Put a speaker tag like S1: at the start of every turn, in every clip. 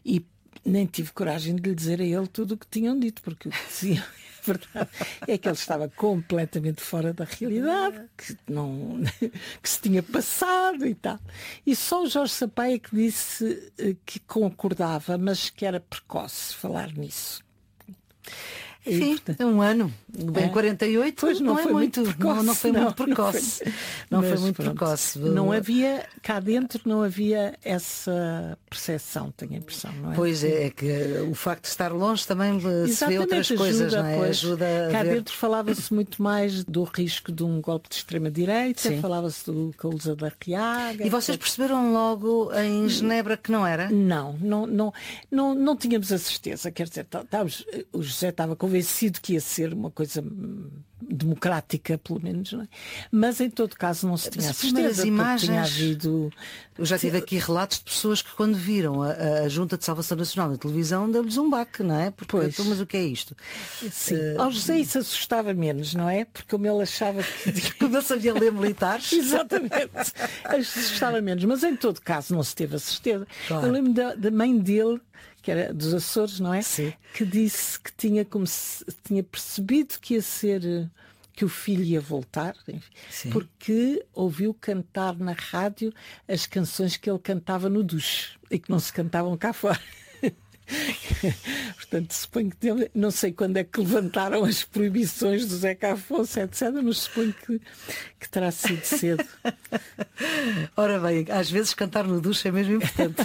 S1: E nem tive coragem de lhe dizer a ele tudo o que tinham dito, porque o que diziam, a verdade é que ele estava completamente fora da realidade, que se tinha passado e tal. E só o Jorge Sampaio que disse que concordava, mas que era precoce falar nisso.
S2: Enfim, um ano, bem 48,
S1: pois
S2: não foi muito precoce. Não foi muito precoce. Não foi muito precoce.
S1: Não havia, cá dentro não havia essa percepção, tenho a impressão, não é?
S2: Pois é que o facto de estar longe também se vê outras coisas, não é? Ajuda a
S1: cá
S2: ver.
S1: dentro falava-se muito mais do risco de um golpe de extrema-direita, falava-se do Cousa da Riaga.
S2: E vocês perceberam logo em Genebra que não era?
S1: Não tínhamos a certeza, quer dizer, o José estava convencido que ia ser uma coisa democrática, pelo menos, não é? Mas em todo caso não se tinha a certeza,
S2: imagens,
S1: tinha havido...
S2: Eu já tive aqui relatos de pessoas que quando viram a Junta de Salvação Nacional na televisão deu-lhes um baque, não é? Porque, mas o que é isto?
S1: Sim. Ao José isso assustava menos, não é? Porque como ele achava que...
S2: não sabia ler militares.
S1: Exatamente. Assustava menos. Mas em todo caso não se teve a certeza.
S2: Claro.
S1: Eu lembro da mãe dele, que era dos Açores, não é?
S2: Sim.
S1: Que disse que tinha percebido que ia ser... que o filho ia voltar, porque ouviu cantar na rádio as canções que ele cantava no duche e que não se cantavam cá fora. Portanto, suponho que não sei quando é que levantaram as proibições do Zeca Afonso, etc., mas suponho que terá sido cedo.
S2: Ora bem, às vezes cantar no duche é mesmo importante.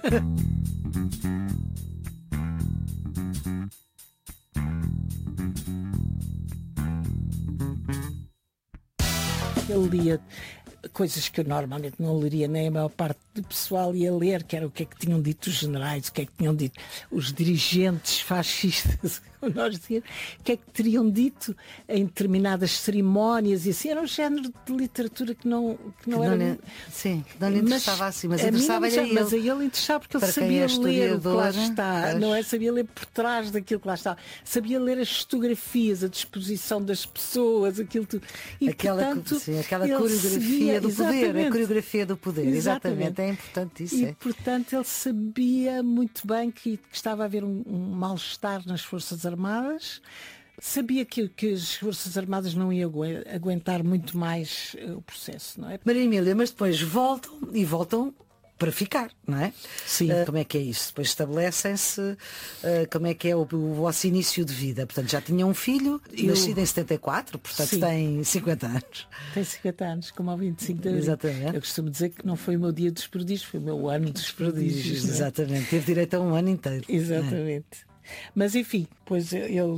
S1: Ele lia coisas que eu normalmente não leria, nem a maior parte do pessoal ia ler, que era o que é que tinham dito os generais, o que é que tinham dito os dirigentes fascistas, nós dizíamos, o que é que teriam dito em determinadas cerimónias e assim, era um género de literatura que não era...
S2: Sim, que não lhe interessava assim, mas interessava-lhe a ele.
S1: Mas a ele interessava porque ele sabia ler o que lá está, não é? Sabia ler por trás daquilo que lá está, sabia ler as fotografias, a disposição das pessoas, aquilo tudo. E,
S2: aquela coreografia do poder, a coreografia do poder, exatamente, é importante isso.
S1: E portanto ele sabia muito bem que estava a haver um mal-estar nas Forças Armadas, sabia que as Forças Armadas não iam aguentar muito mais o processo, não é?
S2: Maria Emília, mas depois voltam para ficar, não é?
S1: Sim.
S2: Como é que é isso? Depois estabelecem-se como é que é o vosso início de vida. Portanto, já tinha um filho, nascido em 74, portanto tem 50 anos.
S1: Tem 50 anos, como ao 25 de abril.
S2: Exatamente.
S1: Eu costumo dizer que não foi o meu dia dos prodígios, foi o meu ano dos prodígios.
S2: Exatamente, teve direito a um ano inteiro.
S1: Exatamente. Mas enfim, pois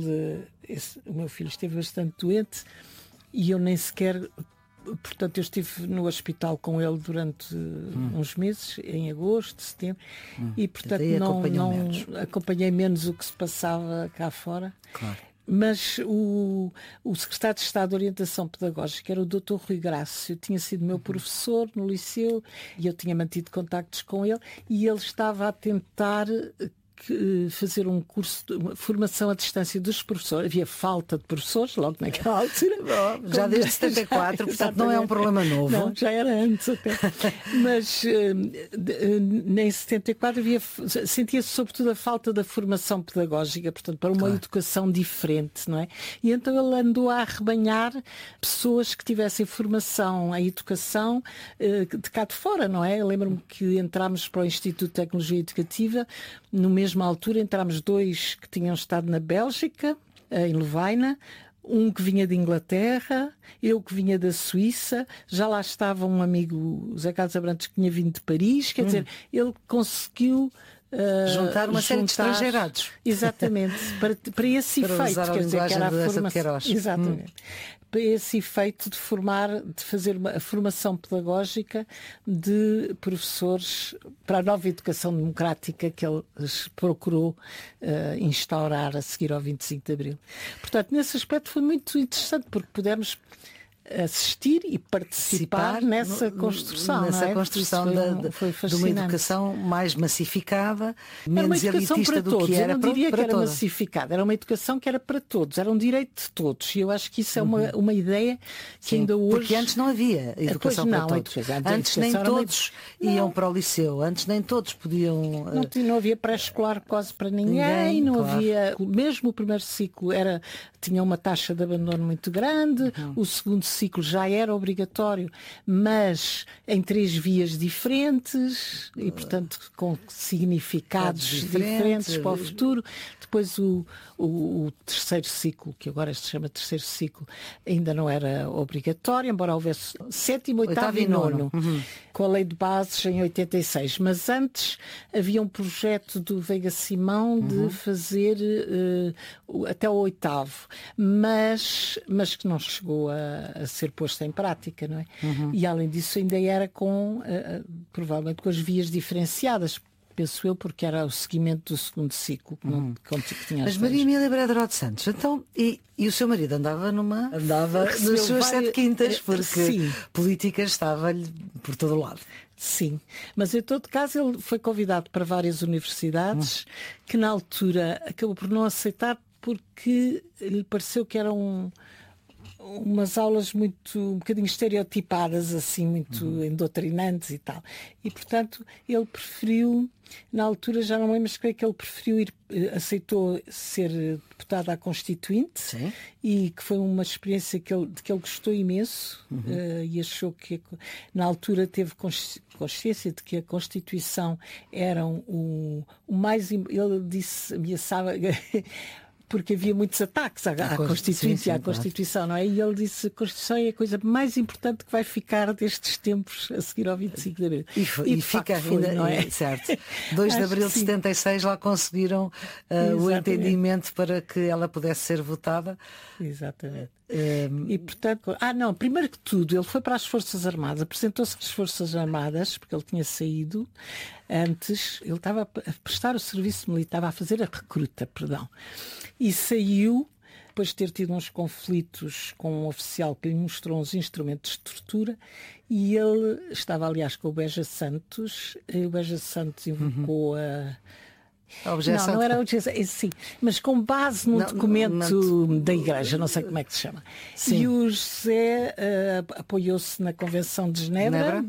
S1: o meu filho esteve bastante doente e eu nem sequer... Portanto, eu estive no hospital com ele durante uns meses, em agosto, setembro, e portanto não acompanhei menos o que se passava cá fora.
S2: Claro.
S1: Mas o secretário de Estado de Orientação Pedagógica era o Dr. Rui Grácio, tinha sido meu professor no liceu e eu tinha mantido contactos com ele e ele estava a tentar fazer um curso de formação à distância dos professores. Havia falta de professores logo naquela altura.
S2: Já desde 74, portanto não é um problema novo.
S1: Não, já era antes até. Mas em 74 sentia-se sobretudo a falta da formação pedagógica, portanto, para uma educação diferente, não é? E então ele andou a arrebanhar pessoas que tivessem formação em educação de cá de fora, não é? Eu lembro-me que entrámos para o Instituto de Tecnologia Educativa, no mesma altura entramos 2 que tinham estado na Bélgica, em Lovaina, um que vinha de Inglaterra, eu que vinha da Suíça, já lá estava um amigo, Zé Carlos Abrantes, que tinha vindo de Paris, quer dizer, ele conseguiu
S2: juntar uma série de estrangeirados.
S1: Exatamente, para esse efeito, quer dizer, que era a formação. Exatamente. Para esse efeito de fazer a formação pedagógica de professores para a nova educação democrática que ele procurou instaurar a seguir ao 25 de Abril. Portanto, nesse aspecto foi muito interessante, porque pudemos assistir e participar nessa construção.
S2: Nessa
S1: não é?
S2: construção de uma educação mais massificada, menos elitista do que era.
S1: Eu não diria
S2: para
S1: que era
S2: toda.
S1: massificada, era uma educação que era para todos, era um direito de todos. E eu acho que isso é uma ideia que ainda hoje.
S2: Porque antes não havia educação para todos. Antes nem todos iam para o liceu, antes nem todos podiam.
S1: Não havia pré-escolar quase para ninguém, não
S2: claro.
S1: havia. Mesmo o primeiro ciclo tinha uma taxa de abandono muito grande, o segundo ciclo já era obrigatório, mas em 3 vias diferentes e, portanto, com significados diferentes para o futuro. Depois o terceiro ciclo, que agora se chama terceiro ciclo, ainda não era obrigatório, embora houvesse 7º, 8º e 9º, com a lei de bases em 86. Mas antes havia um projeto do Veiga Simão de fazer até o 8º, mas que não chegou a ser posto em prática, não é? E além disso ainda era provavelmente com as vias diferenciadas, penso eu, porque era o seguimento do segundo ciclo que tinha.
S2: Mas Maria Emília Brederó de Santos, então, e o seu marido andava nas suas 7 quintas, porque
S1: Sim.
S2: política estava-lhe por todo o lado.
S1: Sim, mas em todo caso ele foi convidado para várias universidades que na altura acabou por não aceitar porque lhe pareceu que eram umas aulas um bocadinho estereotipadas, assim, muito endoctrinantes e tal. E, portanto, ele preferiu, na altura, já não lembro, mas creio que ele preferiu aceitou ser deputado à Constituinte.
S2: Sim.
S1: E que foi uma experiência de que ele gostou imenso e achou que, na altura, teve consciência de que a Constituição era o mais... Ele disse, ameaçava... porque havia muitos ataques à Constituinte e à Constituição, não é? E ele disse que a Constituição é a coisa mais importante que vai ficar destes tempos a seguir ao 25 de Abril.
S2: E fica ainda, não é? Certo. 2 de Abril de 76 lá conseguiram o entendimento para que ela pudesse ser votada.
S1: Exatamente. E portanto, primeiro que tudo, ele foi para as Forças Armadas, apresentou-se às Forças Armadas, porque ele tinha saído antes, ele estava a prestar o serviço militar, estava a fazer a recruta, perdão, e saiu depois de ter tido uns conflitos com um oficial que lhe mostrou uns instrumentos de tortura, e ele estava, aliás, com o Beja Santos, e o Beja Santos invocou não era a objeção, sim, mas com base num documento da Igreja, não sei como é que se chama. Sim. E o José apoiou-se na Convenção de Genebra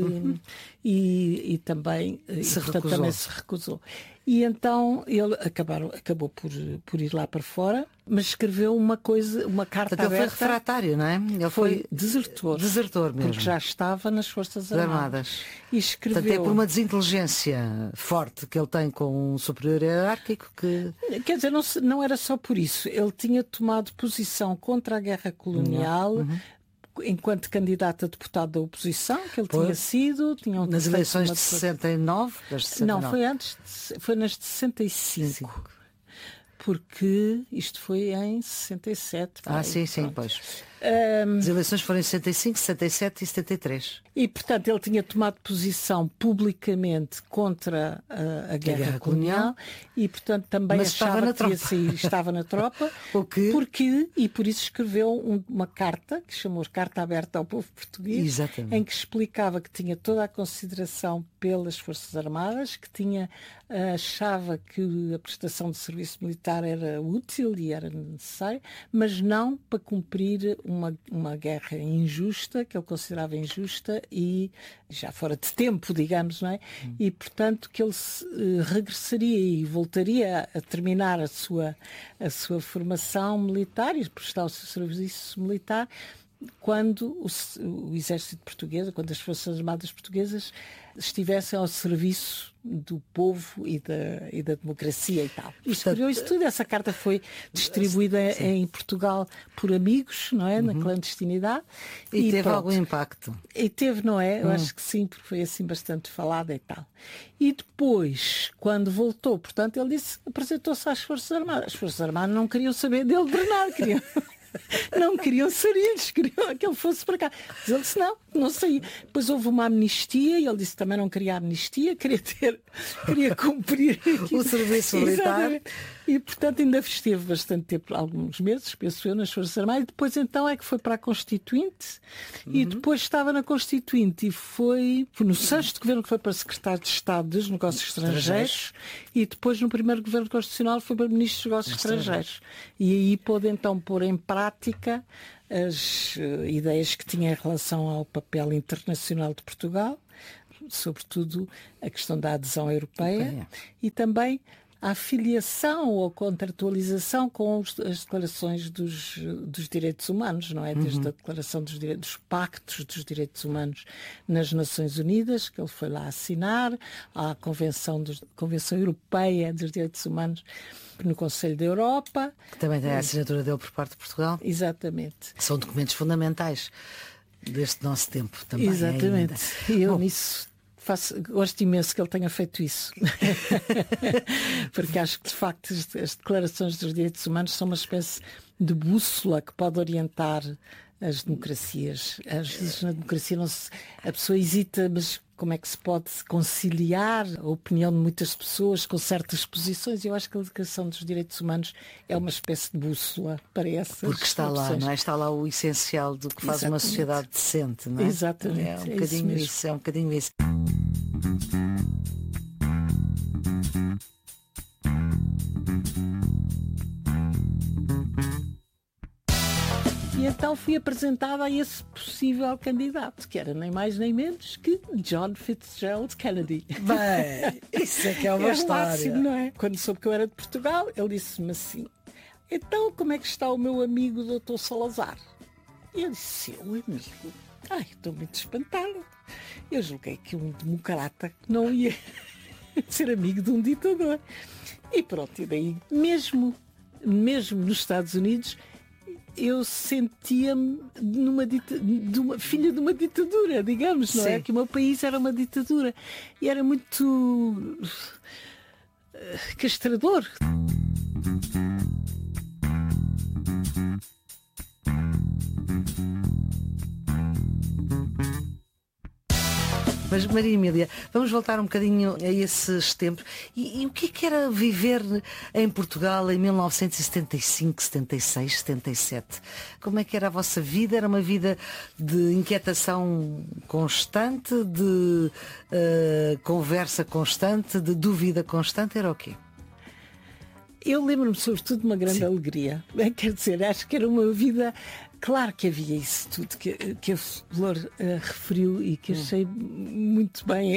S1: e também também se recusou. E então ele acabou por ir lá para fora, mas escreveu uma carta aberta.
S2: Ele foi refratário, não é?
S1: Ele foi desertor.
S2: Desertor mesmo.
S1: Porque já estava nas Forças Armadas. E escreveu...
S2: Portanto, é por uma desinteligência forte que ele tem com um superior hierárquico que...
S1: Quer dizer, não era só por isso. Ele tinha tomado posição contra a guerra colonial... enquanto candidato a deputado da oposição, que ele tinha sido...
S2: Nas eleições de 69?
S1: Não, foi nas de 65. Porque isto foi em 67.
S2: Sim, pois. As eleições foram em 65, 67 e 73.
S1: E, portanto, ele tinha tomado posição publicamente contra a guerra colonial e, portanto, também achava que estava na tropa. E por isso escreveu uma carta, que chamou Carta Aberta ao Povo Português,
S2: exatamente,
S1: em que explicava que tinha toda a consideração pelas Forças Armadas, que achava que a prestação de serviço militar era útil e era necessária, mas não para cumprir uma guerra injusta, que ele considerava injusta e já fora de tempo, digamos, não é? E, portanto, que ele regressaria e voltaria a terminar a sua formação militar e prestar o seu serviço militar quando o exército português, quando as Forças Armadas portuguesas estivessem ao serviço do povo e da democracia e tal. E escreveu isso tudo. Essa carta foi distribuída em Portugal por amigos, não é? Na clandestinidade.
S2: E teve algum impacto.
S1: E teve, não é? Eu acho que sim, porque foi assim bastante falada e tal. E depois, quando voltou, portanto, ele apresentou-se às Forças Armadas. As Forças Armadas não queriam saber dele, Bernardo, queriam... Não queriam sair, queriam que ele fosse para cá. Mas ele disse não saía. Depois houve uma amnistia e ele disse que também não queria amnistia, queria cumprir
S2: o serviço militar.
S1: E portanto ainda esteve bastante tempo, alguns meses, penso eu, nas Forças Armadas, e depois então é que foi para a Constituinte e depois estava na Constituinte e foi no sexto governo que foi para secretário de Estado dos Negócios Estrangeiros e depois no primeiro governo constitucional foi para ministro dos Negócios Estrangeiros. E aí pôde então pôr em prática as ideias que tinha em relação ao papel internacional de Portugal, sobretudo a questão da adesão europeia e também a filiação ou contratualização com as declarações dos direitos humanos, não é? Desde a declaração dos pactos dos direitos humanos nas Nações Unidas, que ele foi lá assinar, à Convenção Europeia dos Direitos Humanos no Conselho da Europa.
S2: Que também tem a assinatura dele por parte de Portugal.
S1: Exatamente.
S2: São documentos fundamentais deste nosso tempo também.
S1: Exatamente.
S2: Ainda.
S1: E eu nisso gosto imenso que ele tenha feito isso. Porque acho que de facto as declarações dos direitos humanos são uma espécie de bússola que pode orientar as democracias. Às vezes na democracia a pessoa hesita, mas como é que se pode conciliar a opinião de muitas pessoas com certas posições? Eu acho que a Declaração dos Direitos Humanos é uma espécie de bússola para essas.
S2: Porque está lá, não é? Está lá o essencial do que faz uma sociedade decente, não é?
S1: Exatamente.
S2: É um bocadinho isso, é um bocadinho isso.
S1: E então fui apresentada a esse possível candidato, que era nem mais nem menos que John Fitzgerald Kennedy.
S2: Bem, isso é que é uma história.
S1: Máximo, não é? Quando soube que eu era de Portugal, ele disse-me assim: então como é que está o meu amigo Dr. Salazar? E eu disse: seu amigo? Ai, estou muito espantada. Eu julguei que um democrata não ia ser amigo de um ditador. E pronto, e daí, mesmo nos Estados Unidos, eu sentia-me filha de uma ditadura, digamos, não é? Que o meu país era uma ditadura. E era muito castrador.
S2: Mas Maria Emília, vamos voltar um bocadinho a esses tempos. E o que era viver em Portugal em 1975, 76, 77? Como é que era a vossa vida? Era uma vida de inquietação constante, de conversa constante, de dúvida constante? Era o quê?
S1: Eu lembro-me sobretudo de uma grande alegria. Quer dizer, acho que era uma vida... Claro que havia isso tudo que a Flor referiu e que achei muito bem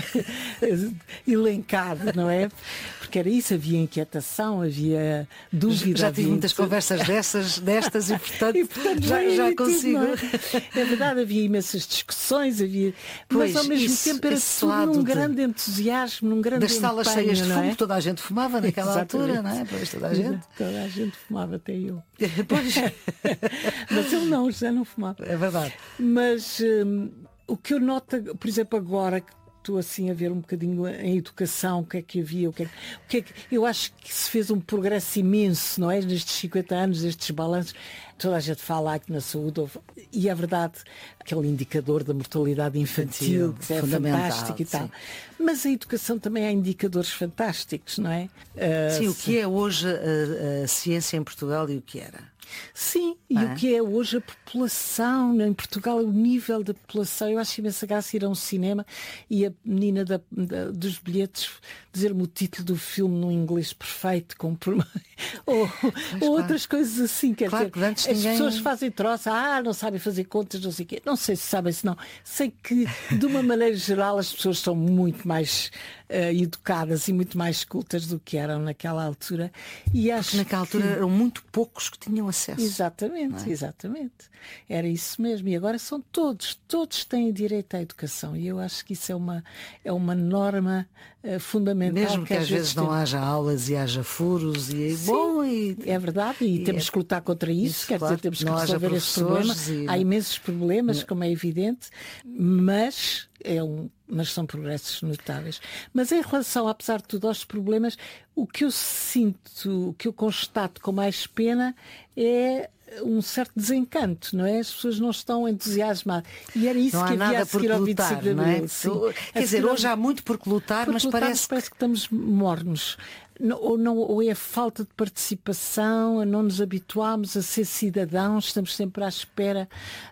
S1: elencado, não é? Porque era isso, havia inquietação, havia dúvida.
S2: Já tive muitas conversas destas e portanto já consigo.
S1: Tudo, é verdade, havia imensas discussões, mas ao mesmo tempo era tudo num grande entusiasmo, num grande
S2: das salas cheias de fumo, toda a gente fumava naquela altura, não é?
S1: Pois, toda a gente fumava, até eu.
S2: Pois.
S1: Mas eu não, já não fumava.
S2: É verdade.
S1: Mas o que eu noto, por exemplo, agora que estou assim a ver um bocadinho em educação, o que é que havia, eu acho que se fez um progresso imenso, não é? Nestes 50 anos, estes balanços, toda a gente fala aqui na saúde, e é verdade, aquele indicador da mortalidade infantil, que é fantástico e tal. Mas a educação também há indicadores fantásticos, não é?
S2: Sim, o que é hoje a ciência em Portugal e o que era?
S1: Sim, e o que é hoje a população em Portugal, o nível da população. Eu acho imensa graça ir a um cinema e a menina dos bilhetes dizer-me o título do filme num inglês perfeito, ou outras coisas assim. Quer dizer, as pessoas fazem troça, não sabem fazer contas, não sei o quê. Não sei se sabem, se não. Sei que, de uma maneira geral, as pessoas são muito mais educadas e muito mais cultas do que eram naquela altura. E acho
S2: porque naquela altura eram muito poucos que tinham acesso.
S1: Exatamente, exatamente. Era isso mesmo. E agora são todos têm direito à educação. E eu acho que isso é uma norma fundamental.
S2: Mesmo que às vezes não haja aulas e haja furos
S1: é verdade, e temos que lutar contra isso, quer dizer, temos que resolver esse problema. Há imensos problemas, como é evidente, mas são progressos notáveis. Mas em relação, apesar de tudo, aos problemas, o que eu sinto, o que eu constato com mais pena é um certo desencanto, não é? As pessoas não estão entusiasmadas. E era isso
S2: não
S1: que havia a seguir ao 25 de Abril.
S2: Não é? Quer dizer, hoje há muito por que lutar, mas parece
S1: que estamos mornos. Ou é a falta de participação, a não nos habituarmos a ser cidadãos, estamos sempre à espera.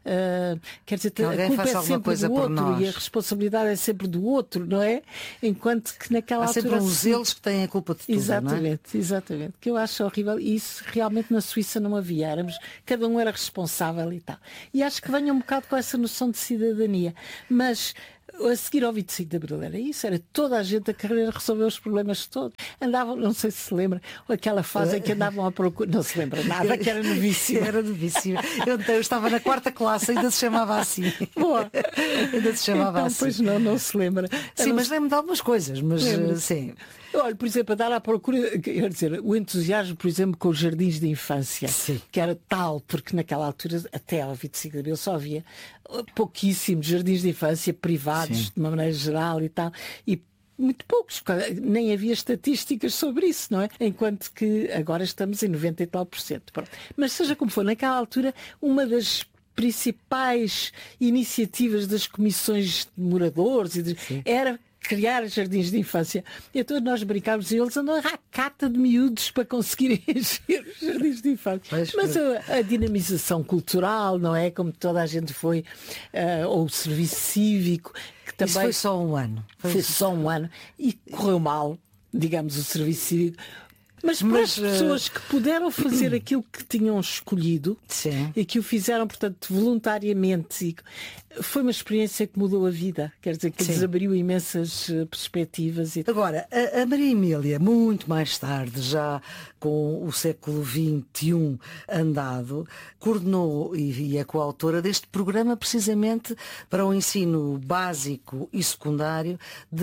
S1: Quer dizer, a culpa é sempre do outro e a responsabilidade é sempre do outro, não é? Enquanto que naquela altura...
S2: Há sempre uns eles que têm a culpa de tudo,
S1: exatamente,
S2: não é?
S1: Exatamente. Que eu acho horrível. E isso realmente na Suíça não havia. Cada um era responsável e tal. E acho que venha um bocado com essa noção de cidadania. Mas... a seguir ao 25 de Abril era isso, era toda a gente a querer resolver os problemas todos. Andavam, não sei se se lembra, aquela fase em que andavam à procura, não se lembra nada, que era novíssima.
S2: Era novíssima. Eu estava na 4ª classe, ainda se chamava assim.
S1: Boa.
S2: Ainda se chamava
S1: então,
S2: assim.
S1: Pois não se lembra.
S2: Sim, mas lembro de algumas coisas, mas sim.
S1: Olha, por exemplo, a dar à procura, quer dizer, o entusiasmo, por exemplo, com os jardins de infância,
S2: sim,
S1: que era tal, porque naquela altura, até ao 25 de Abril, só havia pouquíssimos jardins de infância privados, sim, de uma maneira geral e tal, e muito poucos, nem havia estatísticas sobre isso, não é? Enquanto que agora estamos em 90 e tal %. Pronto. Mas seja como for, naquela altura, uma das principais iniciativas das comissões de moradores era criar jardins de infância. Então nós brincávamos e eles andam à cata de miúdos para conseguirem encher os jardins de infância. Mas a dinamização cultural, não é? Como toda a gente foi, ou o serviço cívico, que também...
S2: Isso foi só um ano.
S1: Foi só um ano. E correu mal, digamos, o serviço cívico. Mas para as pessoas que puderam fazer aquilo que tinham escolhido, sim, e que o fizeram, portanto, voluntariamente, foi uma experiência que mudou a vida. Quer dizer, que lhes abriu imensas perspectivas.
S2: Agora, a Maria Emília, muito mais tarde, já com o século XXI andado, coordenou e é coautora deste programa precisamente para o ensino básico e secundário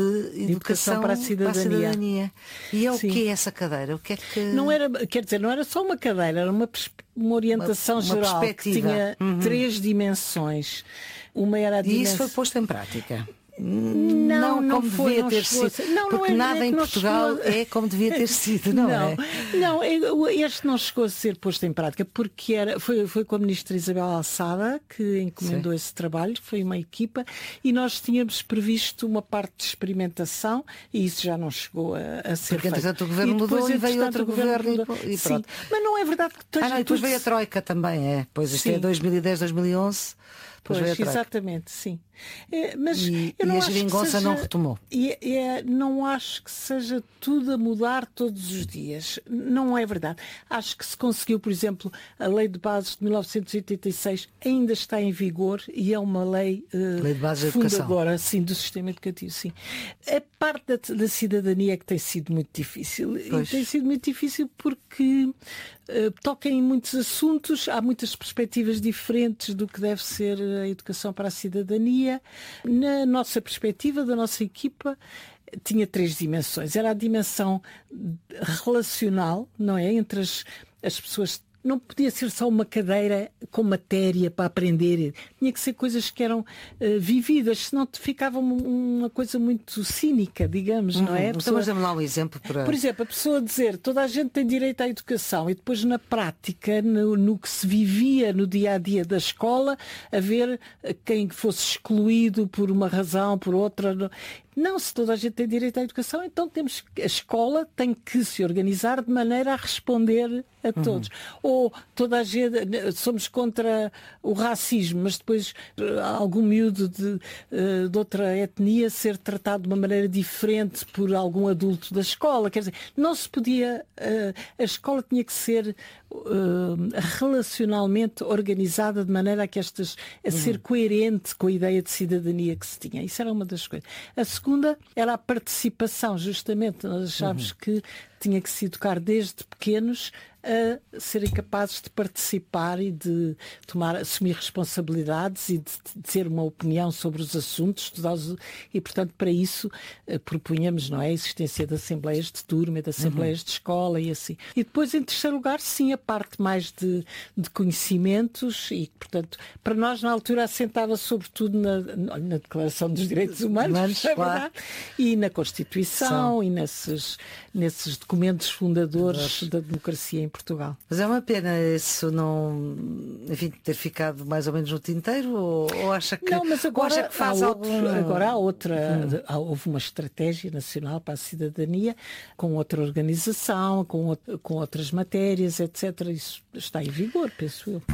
S2: de educação para a cidadania. E é o que é essa cadeira? O que é que...
S1: Não era, quer dizer, não era só uma cadeira, era uma orientação geral que tinha 3 dimensões. Uma era a dimensão...
S2: E isso foi posto em prática?
S1: Não
S2: como devia ter sido. Porque nada em Portugal é como devia ter sido, não é?
S1: Não, este não chegou a ser posto em prática porque foi com a ministra Isabel Alçada que encomendou esse trabalho, foi uma equipa, e nós tínhamos previsto uma parte de experimentação e isso já não chegou a ser
S2: porque,
S1: feito.
S2: Porque o governo mudou e veio outro governo e pronto.
S1: Sim, mas não é verdade que
S2: e depois veio a Troika também, é? Pois isto é 2010, 2011...
S1: Pois, exatamente, sim. Mas eu não
S2: a
S1: acho
S2: geringonça não retomou.
S1: Não acho que seja tudo a mudar todos os dias. Não é verdade. Acho que se conseguiu, por exemplo, a Lei de Bases de 1986 ainda está em vigor e é uma lei
S2: de base
S1: fundadora assim, do sistema educativo. Sim. A parte da cidadania que tem sido muito difícil.
S2: Pois.
S1: E tem sido muito difícil porque toca em muitos assuntos, há muitas perspectivas diferentes do que deve ser a educação para a cidadania. Na nossa perspectiva, da nossa equipa, tinha 3 dimensões. Era a dimensão relacional, não é? Entre as pessoas. Não podia ser só uma cadeira com matéria para aprender. Tinha que ser coisas que eram vividas, senão ficava uma coisa muito cínica, digamos, não é?
S2: Então, mas dê-me lá um exemplo.
S1: Por exemplo, a pessoa dizer toda a gente tem direito à educação e depois na prática, no que se vivia no dia-a-dia da escola, haver quem fosse excluído por uma razão, por outra... Não, se toda a gente tem direito à educação, então a escola tem que se organizar de maneira a responder a todos. Ou toda a gente, somos contra o racismo, mas depois algum miúdo de outra etnia ser tratado de uma maneira diferente por algum adulto da escola. Quer dizer, não se podia... a escola tinha que ser relacionalmente organizada de maneira a ser coerente com a ideia de cidadania que se tinha. Isso era uma das coisas. A segunda era a participação, justamente. Nós achámos que tinha que se educar desde pequenos a serem capazes de participar e de assumir responsabilidades e de ter uma opinião sobre os assuntos, e portanto para isso propunhamos, não é, a existência de assembleias de turma, de assembleias de escola e assim. E depois, em terceiro lugar, sim, a parte mais de conhecimentos e, portanto, para nós na altura assentava sobretudo na Declaração dos Direitos Humanos,
S2: claro,
S1: e na Constituição e nesses documentos documentos fundadores da democracia em Portugal.
S2: Mas é uma pena isso não, enfim, ter ficado mais ou menos no tinteiro, ou acha que,
S1: não, mas agora
S2: faz
S1: agora há outra, houve uma estratégia nacional para a cidadania, com outra organização, com outras matérias, etc. Isso está em vigor, penso eu.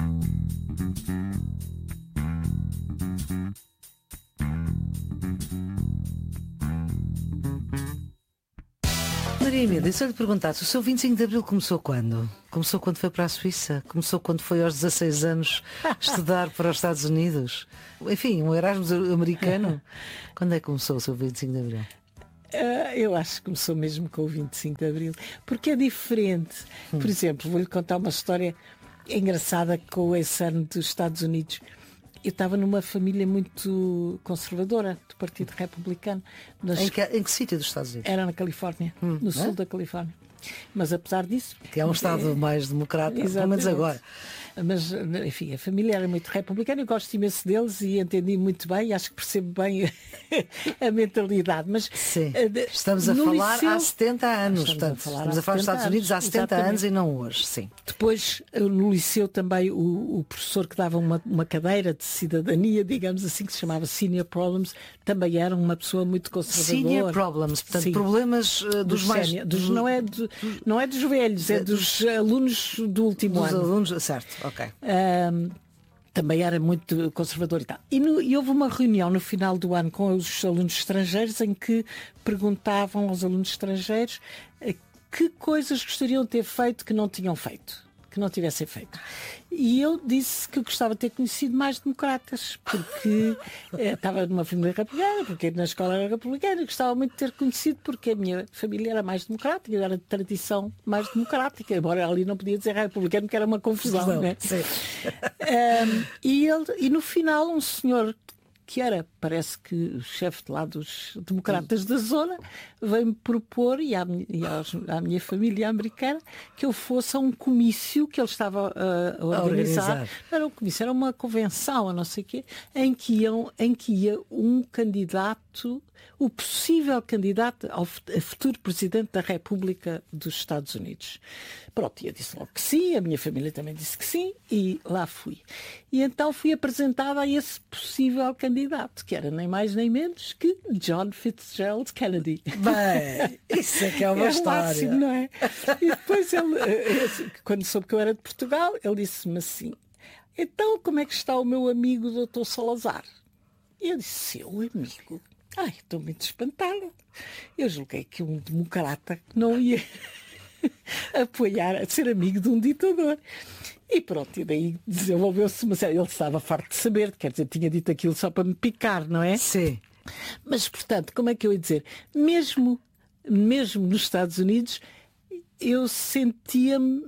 S2: Maria Emília, se eu lhe perguntasse, o seu 25 de Abril começou quando? Começou quando foi para a Suíça? Começou quando foi aos 16 anos estudar para os Estados Unidos? Enfim, um Erasmus americano? Quando é que começou o seu 25 de Abril?
S1: Eu acho que começou mesmo com o 25 de Abril, porque é diferente. Por exemplo, vou-lhe contar uma história engraçada com esse ano dos Estados Unidos. Eu estava numa família muito conservadora do Partido Republicano.
S2: Em que sítio dos Estados Unidos?
S1: Era na Califórnia, no sul da Califórnia. Mas apesar disso...
S2: Que é um estado mais democrata, pelo menos agora.
S1: Mas, enfim, a família era muito republicana, eu gosto imenso deles e entendi muito bem, acho que percebo bem a mentalidade. Mas,
S2: sim, estamos a falar
S1: liceu,
S2: há 70 anos, estamos a falar dos Estados Unidos há 70 anos e não hoje, sim.
S1: Depois, no liceu também, o professor que dava uma cadeira de cidadania, digamos assim, que se chamava Senior Problems, também era uma pessoa muito conservadora.
S2: Senior Problems, portanto, sim, problemas dos mais...
S1: Não é dos velhos, é dos alunos do último ano.
S2: Dos alunos, certo. Ok.
S1: Também era muito conservador e tal. E houve uma reunião no final do ano com os alunos estrangeiros em que perguntavam aos alunos estrangeiros que coisas gostariam de ter feito que não tinham feito, que não tivessem feito. E eu disse que gostava de ter conhecido mais democratas, porque estava numa família republicana, porque na escola era republicana, e gostava muito de ter conhecido, porque a minha família era mais democrática, era de tradição mais democrática, embora ali não podia dizer republicano, que era uma confusão. Não, né? E no final um senhor que era, parece que o chefe de lá dos democratas da zona, veio-me propor, e à minha família americana, que eu fosse a um comício que ele estava a organizar. Era um comício, era uma convenção, a não sei o quê, em que ia um candidato, o possível candidato a futuro Presidente da República dos Estados Unidos. Pronto, eu disse logo que sim, a minha família também disse que sim, e lá fui. E então fui apresentada a esse possível candidato, que era nem mais nem menos que John Fitzgerald Kennedy.
S2: Bem, isso é que é uma história.
S1: Máximo, não é? E depois ele, quando soube que eu era de Portugal, ele disse-me assim, então como é que está o meu amigo Dr. Salazar? E eu disse, seu amigo? Ai, estou muito espantada. Eu julguei que um democrata não ia apoiar, ser amigo de um ditador. E pronto, e daí desenvolveu-se uma série. Ele estava farto de saber, quer dizer, tinha dito aquilo só para me picar, não é?
S2: Sim.
S1: Mas, portanto, como é que eu ia dizer? Mesmo nos Estados Unidos, eu sentia-me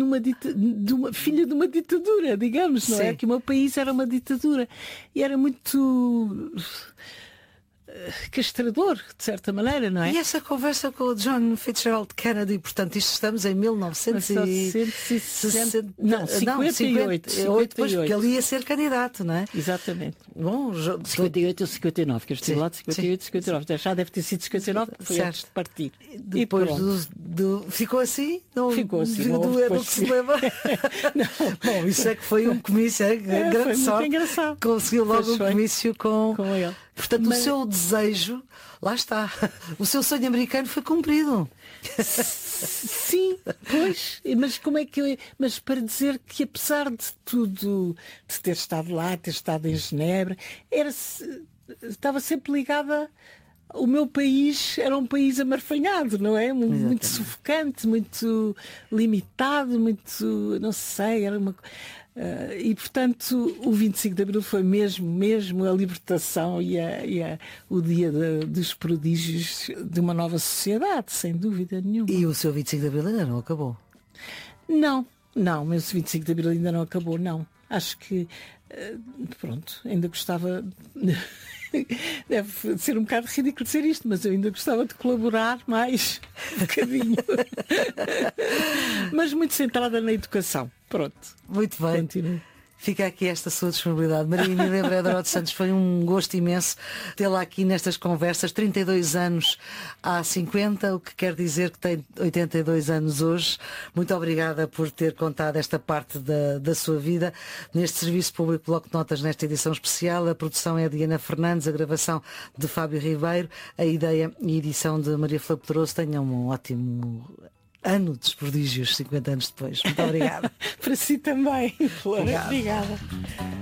S1: filha de uma ditadura, digamos, não é? Que o meu país era uma ditadura. E era muito castrador, de certa maneira, não é?
S2: E essa conversa com o John Fitzgerald Kennedy, portanto, isto estamos em 1960...
S1: Não, 58.
S2: Depois, porque ele ia ser candidato, não é?
S1: Exatamente.
S2: Bom,
S1: 58 ou 59, que eu estive lá de 58 e 59. Já deve ter sido 59, porque foi antes de partir.
S2: Depois ficou assim? Não,
S1: ficou assim.
S2: Não se lembra? Bom, isso é que foi um comício, grande sorte.
S1: Engraçado.
S2: Conseguiu logo um comício com
S1: ele.
S2: Portanto, o seu desejo, lá está, o seu sonho americano foi cumprido.
S1: Sim, pois, mas como é que eu... Mas para dizer que apesar de tudo, de ter estado lá, ter estado em Genebra, estava sempre ligada... O meu país era um país amarfanhado, não é? Muito sufocante, muito limitado, muito... Não sei, era uma... e portanto o 25 de Abril foi mesmo a libertação e o dia dos prodígios de uma nova sociedade, sem dúvida nenhuma.
S2: E o seu 25 de Abril ainda não acabou?
S1: Não, mas o 25 de Abril ainda não acabou, não. Acho que pronto, ainda gostava deve ser um bocado ridículo dizer isto, mas eu ainda gostava de colaborar mais um bocadinho. Mas muito centrada na educação. Pronto.
S2: Muito bem.
S1: Continuo.
S2: Fica aqui esta sua disponibilidade. Maria Emília Brederó dos Santos, foi um gosto imenso tê-la aqui nestas conversas. 32 anos há 50, o que quer dizer que tem 82 anos hoje. Muito obrigada por ter contado esta parte da sua vida neste Serviço Público Bloco de Notas, nesta edição especial. A produção é de Ana Fernandes, a gravação de Fábio Ribeiro, a ideia e edição de Maria Flor Pedroso. Tenham um ótimo ano dos prodígios, 50 anos depois. Muito obrigada.
S1: Para si também, Flor.
S2: Obrigada.
S1: Obrigada.